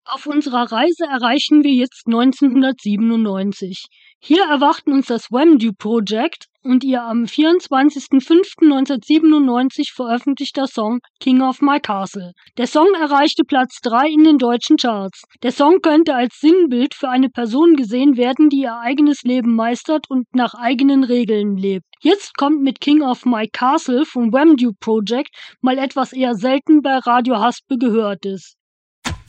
Auf unserer Reise erreichen wir jetzt 1997. Hier erwarten uns das Wham-Do Project und ihr am 24.05.1997 veröffentlichter Song King of My Castle. Der Song erreichte Platz 3 in den deutschen Charts. Der Song könnte als Sinnbild für eine Person gesehen werden, die ihr eigenes Leben meistert und nach eigenen Regeln lebt. Jetzt kommt mit King of My Castle vom Wham-Do Project mal etwas eher selten bei Radio Haspe gehörtes.